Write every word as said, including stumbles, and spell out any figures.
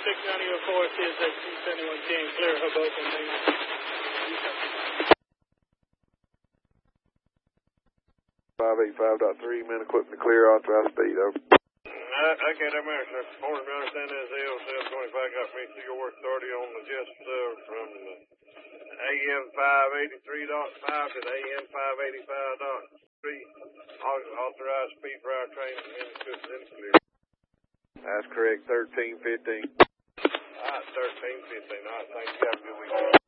six ninety oh four, C S X two seventy-one ten, clear Hoboken, Maine. five eighty-five point three, man, equipment to clear, authorized speed, over. Uh, okay, that matter, sir. Morning, we understand that the L seven twenty-five got me to your work authority on the just uh, from the A M five eighty-three point five to the A M five eighty-five point three. Authorized speed for our train and in clear. That's correct, thirteen fifteen. All right, thirteen fifteen. All right, thank you. Have a good weekend.